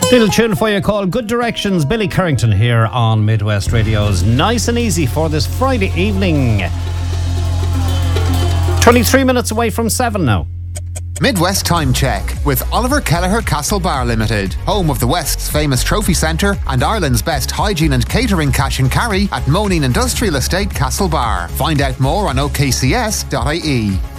Little tune for you called Good Directions. Billy Currington here on Midwest Radio's Nice and Easy for this Friday evening. 23 minutes away from 7 now. Midwest Time Check with Oliver Kelleher Castlebar Limited, home of the West's famous trophy centre and Ireland's best hygiene and catering cash and carry at Moneen Industrial Estate, Castlebar. Find out more on okcs.ie.